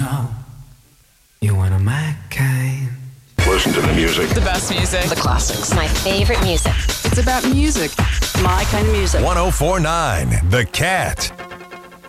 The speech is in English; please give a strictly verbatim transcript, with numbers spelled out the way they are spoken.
know you're one of my kind. Listen to the music. The best music. The classics. My favorite music. It's about music. My kind of music. one oh four point nine The Cat.